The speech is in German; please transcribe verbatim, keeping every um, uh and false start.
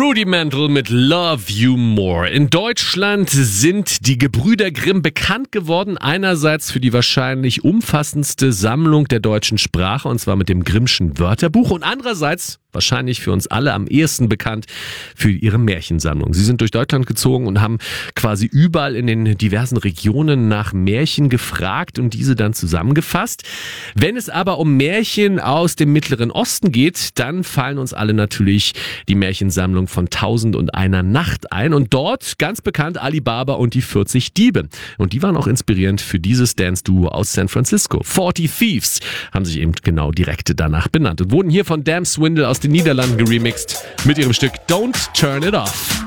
Rudimental mit Love You More. In Deutschland sind die Gebrüder Grimm bekannt geworden, einerseits für die wahrscheinlich umfassendste Sammlung der deutschen Sprache, und zwar mit dem Grimmschen Wörterbuch, und andererseits wahrscheinlich für uns alle am ehesten bekannt für ihre Märchensammlung. Sie sind durch Deutschland gezogen und haben quasi überall in den diversen Regionen nach Märchen gefragt und diese dann zusammengefasst. Wenn es aber um Märchen aus dem Mittleren Osten geht, dann fallen uns alle natürlich die Märchensammlung von Tausend und einer Nacht ein, und dort ganz bekannt Ali Baba und die vierzig Diebe. Und die waren auch inspirierend für dieses Dance-Duo aus San Francisco. forty Thieves haben sich eben genau direkt danach benannt und wurden hier von Damn Swindle aus den Niederlanden geremixed mit ihrem Stück Don't Turn It Off.